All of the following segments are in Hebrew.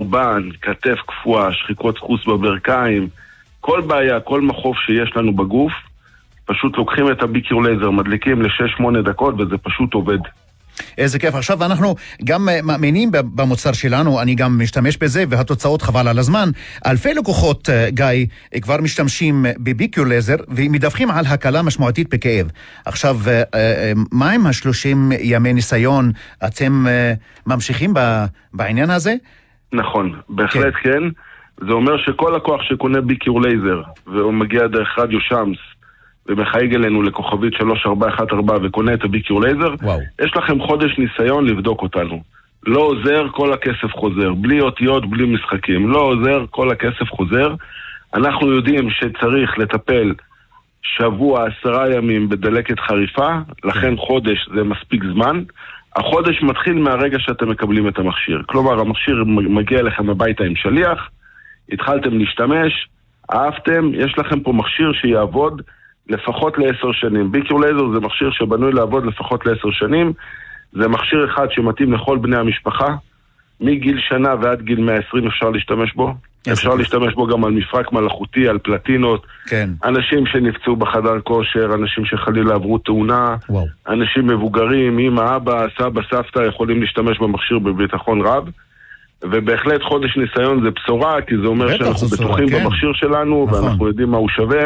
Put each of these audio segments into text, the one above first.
חורבן, כתף קפואה, שחיקות חוס בברכיים, כל בעיה, כל מחוף שיש לנו בגוף, פשוט לוקחים את הביקיור לייזר, מדליקים ל6-8 דקות וזה פשוט עובד. איזה כיף. עכשיו אנחנו גם מאמינים במוצר שלנו, אני גם משתמש בזה, והתוצאות חבל על הזמן. אלפי לקוחות, גיא, כבר משתמשים בביקיור לייזר, ומדווחים על הקלה משמעותית בכאב. עכשיו, מה עם 30 ימי ניסיון? אתם ממשיכים בעניין הזה? נכון, בהחלט כן. זה אומר שכל לקוח שקונה ביקיור לייזר, והוא מגיע דרך רדיו שמס, ומחייג אלינו לכוכבית 3414 וקונה את הביקיור לייזר, יש לכם חודש ניסיון לבדוק אותנו. לא עוזר, כל הכסף חוזר. בלי אותיות, בלי משחקים. לא עוזר, כל הכסף חוזר. אנחנו יודעים שצריך לטפל שבוע, 10 ימים בדלקת חריפה, לכן חודש זה מספיק זמן. החודש מתחיל מהרגע שאתם מקבלים את המכשיר. כלומר, המכשיר מגיע לכם הביתה עם שליח, התחלתם להשתמש, אהבתם, יש לכם פה מכשיר שיעבוד לפחות ל10 שנים. ביקיור לייזר זה מכשיר שבנוי לעבוד לפחות ל10 שנים. זה מכשיר אחד שמתאים לכל בני המשפחה. מגיל שנה ועד גיל 120 אפשר להשתמש בו. אפשר להשתמש בו גם על מפרק מלאכותי, על פלטינות. כן. אנשים שנפצעו בחדר כושר, אנשים שחלילה עברו תאונה, אנשים מבוגרים, אמא, אבא, סבא, סבתא, יכולים להשתמש במכשיר בביטחון רב. ובהחלט חודש ניסיון זה בשורה, כי זה אומר שאנחנו בטוחים במכשיר שלנו, ואנחנו יודעים מה הוא שווה.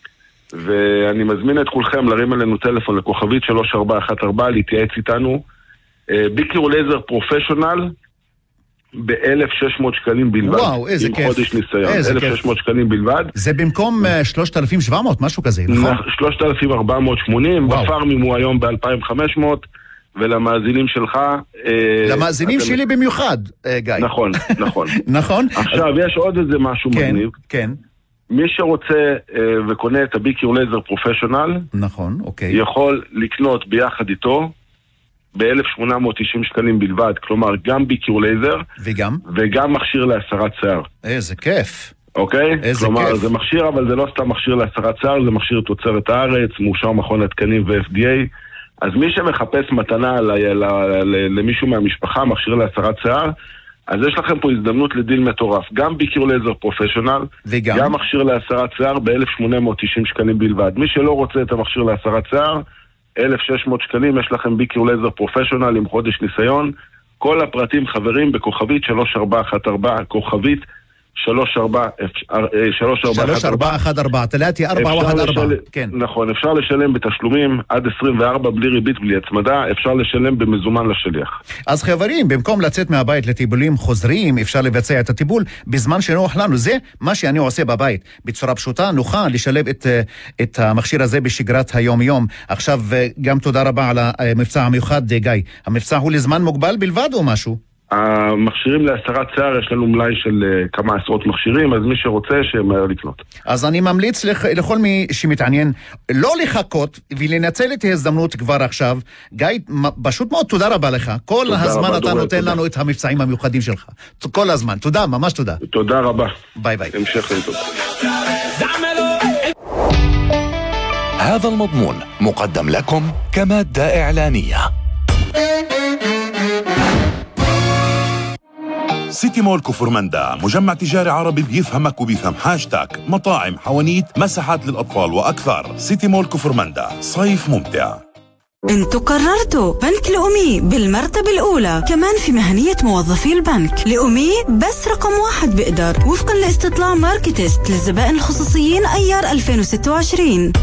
ואני מזמין את כולכם להרים עלינו טלפון לכוכבית 3414 להתייעץ איתנו. ביקיור לייזר פרופשיונל ב-1,600 שקלים בלבד. וואו, איזה כיף. עם חודש ניסיון. 1,600 שקלים בלבד. זה במקום 3,700, משהו כזה, נכון? 3,480, בפארמים הוא היום ב-2,500, ולמאזינים שלך... למאזינים שלי במיוחד, גיא. נכון, נכון. נכון? עכשיו, יש עוד איזה משהו מגניב. כן. מי שרוצה וקונה את הביקיור לייזר פרופשיונל, נכון, אוקיי. יכול לקנות ביחד איתו ב-1,890 שקלים בלבד, כלומר גם ביקיור לייזר וגם מכשיר להסרת שיער. איזה כיף. אוקיי? כלומר זה מכשיר, אבל זה לא סתם מכשיר להסרת שיער, זה מכשיר תוצרת הארץ, מאושר מכון התקנים ו-FDA. אז מי שמחפש מתנה למישהו מהמשפחה, מכשיר להסרת שיער, אז יש לכם פה הזדמנות לדיל מטורף. גם ביקיור לייזר פרופשיונל, גם מכשיר להסרת שיער ב-1,890 שקלים בלבד. מי שלא רוצה את המכשיר להסרת שיער, 1,600 שקלים, יש לכם ביקיור לייזר פרופשיונל עם חודש ניסיון. כל הפרטים חברים בכוכבית 3414, כוכבית 3414, תלאתי 414. נכון, אפשר לשלם בתשלומים עד 24 בלי ריבית, בלי הצמדה, אפשר לשלם במזומן לשליח. אז חברים, במקום לצאת מהבית לטיפולים חוזרים, אפשר לבצע את הטיפול בזמן שנוח לנו. זה מה שאני עושה בבית, בצורה פשוטה, נוחה לשלב את המכשיר הזה בשגרת היום-יום. עכשיו גם תודה רבה על המבצע המיוחד, גיא. המבצע הוא לזמן מוגבל בלבד או משהו? המכשירים להסרת שיער, יש לנו מלאי של כמה עשרות מכשירים, אז מי שרוצה שמהר לקנות. אז אני ממליץ לכל מי שמתעניין לא לחכות ולנצל את ההזדמנות כבר עכשיו. גיא, פשוט מאוד תודה רבה לך. כל הזמן אתה נותן לנו את המבצעים המיוחדים שלך. כל הזמן. תודה, ממש תודה. תודה רבה. ביי ביי. המשך לטוב. هذا المضمون مقدم لكم كمادة إعلانية. سيتي مول كفرمندا، مجمع تجاري عربي بيفهمك وبيفهم حاجتك، مطاعم، حوانيت، مساحات للأطفال وأكثر. سيتي مول كفرمندا، صيف ممتع. انتوا قررتوا بنك الأمي بالمرتبة الأولى، كمان في مهنية موظفي البنك. الأمي بس رقم 1 بقدر وفقا لاستطلاع ماركتست للزبائن الخصوصيين أيار 2026.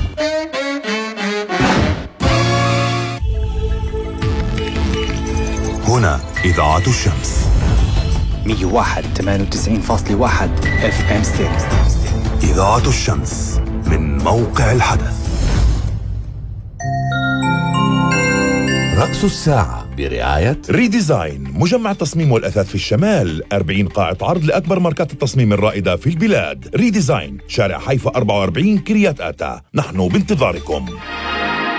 هنا إذاعة الشمس 101.98.1 FM ستيريو. إذاعة الشمس من موقع الحدث. رأس الساعة برعاية ريديزاين، مجمع التصميم والأثاث في الشمال. 40 قاعة عرض لأكبر ماركات التصميم الرائدة في البلاد. ريديزاين، شارع حيفا 44 كريات آتا. نحن بانتظاركم.